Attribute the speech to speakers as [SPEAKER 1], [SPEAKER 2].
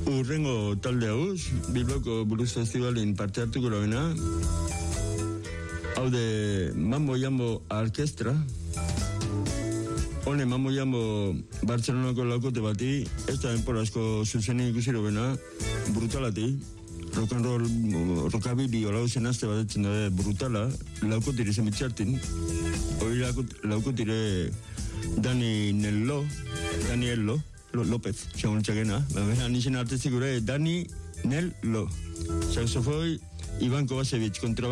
[SPEAKER 1] Urrengo talde hauz, Bilboko Blues Festivalin parte hartuko labena. Hau de Mambo Jambo Orkestra. Hone Mambo Jambo Bartzelonako laukote bati, ez da denporazko zuzenik ikusiro bena, brutalati. Rock and roll, rockabilly olau zenazte bat etzen da brutala, laukotire zemitxartin. Hori laukotire Daniello, López, segun txakena. Nixen artestik gure, Daniello. Saxofoi, Ivan Kovacevic, kontra